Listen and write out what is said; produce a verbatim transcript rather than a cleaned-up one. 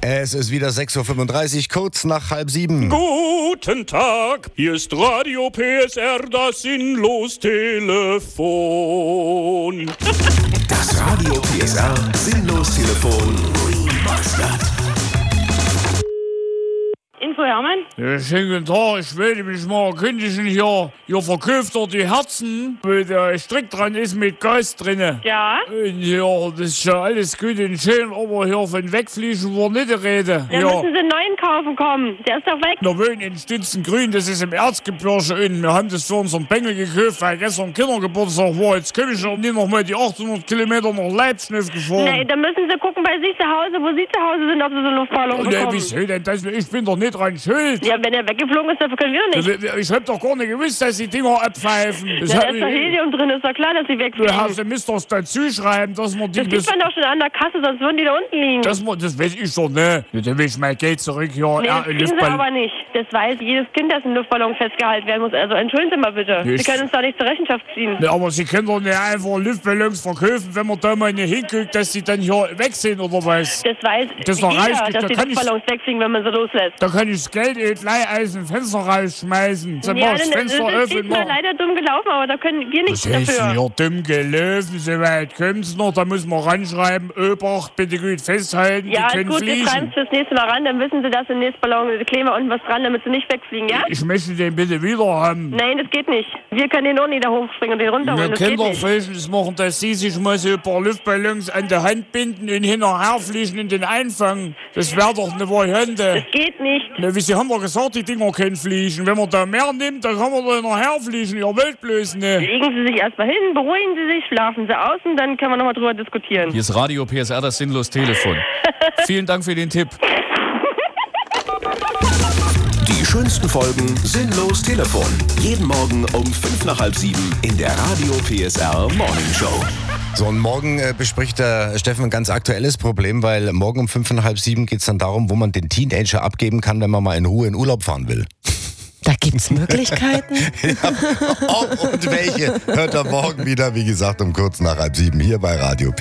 Es ist wieder sechs Uhr fünfunddreißig, kurz nach halb sieben. Guten Tag, hier ist Radio P S R, das Sinnlos-Telefon. Das Radio P S R Sinnlos-Telefon. Was das? Info Hermann? Ja, schönen guten Tag, ich will mich mal erkundigen hier. Ihr verkauft doch die Herzen, wo der Strick dran ist mit Gas drinne. Ja? Und ja, das ist ja alles gut und schön, aber hier von wegfliegen war nicht die Rede. Dann Ja. müssen Sie einen neuen kaufen kommen. Der ist doch weg. Wir wohnen in Stützengrün, das ist im Erzgebirge unten. Wir haben das für unseren Bengel gekauft, weil gestern Kindergeburtstag war. Jetzt komme ich auch nicht noch mal die achthundert Kilometer nach Leibschniff gefahren. Nee, dann müssen Sie gucken bei sich zu Hause, wo Sie zu Hause sind, ob Sie so eine Luftballon Oh, nee, bekommen. wieso denn das? Ich bin doch nicht dran schuld. Ja, wenn er weggeflogen ist, dafür können wir doch nicht. Ich hab doch gar nicht gewusst, dass die Dinger abpfeifen. Das Ja, da hab ist doch ich- Helium drin, ist doch klar, dass Sie Du wegfliegen. hast, du müsst doch dazu schreiben, dass man die Das gibt man doch schon an der Kasse, sonst würden die da unten liegen. Das, das weiß ich doch nicht. Ja, dann will ich mein Geld zurück hier. Nee, Ja, das kriegen Sie aber nicht. Das weiß jedes Kind, das im Luftballon festgehalten werden muss. Also entschuldigen Sie mal bitte. Nee, Sie können uns da nicht zur Rechenschaft ziehen. Ja, aber Sie können doch nicht einfach Luftballons verkaufen, wenn man da mal nicht hinguckt, dass die dann hier weg sind, oder was? Das weiß Das ist doch jeder, reichlich, dass da die kann ich- Luftballons wegfliegen, wenn man sie loslässt. Da kann ich das Geld eben gleich aus dem Fenster rausschmeißen. Dann Ja, mach das dann ist Fenster es öffnen. diesmal mach- leider dumm gelaufen, aber da können wir nichts Das ist dafür. ja dumm gelaufen, so weit kommt's noch. Da muss man ranschreiben, Obacht, bitte gut festhalten, Ja, die können gut, wir schreiben fliegen. es fürs nächste Mal ran, dann wissen Sie, dass im nächsten Ballon kleben wir unten was dran, damit sie nicht wegfliegen, ja? Ich möchte den bitte wieder haben. Nein, das geht nicht. Wir können den auch nicht da hochspringen und den runterholen, Wir das können geht doch nicht. Folgendes machen, dass Sie sich mal so ein paar Luftballons an der Hand binden und hinterher fliegen und den einfangen. Das wäre doch eine Variante. Das geht nicht. Na, wie Sie haben doch gesagt, die Dinger können fliegen. Wenn man da mehr nimmt, dann kann man da hinterher fliegen. Ihr wollt bloß nicht. Legen Sie sich erstmal hin, beruhigen Sie sich, schlafen Sie aus und dann können wir nochmal drüber diskutieren. Hier ist Radio P S R, das Sinnlos-Telefon. Vielen Dank für den Tipp. Die schönsten Folgen Sinnlos Telefon. Jeden Morgen um fünf nach halb sieben in der Radio P S R Morning Show. So, und morgen äh, bespricht der Steffen ein ganz aktuelles Problem, weil morgen um fünf nach halb sieben geht es dann darum, wo man den Teenager abgeben kann, wenn man mal in Ruhe in Urlaub fahren will. Da gibt's Möglichkeiten. Ja, ob und welche hört er morgen wieder, wie gesagt, um kurz nach halb sieben hier bei Radio P S R.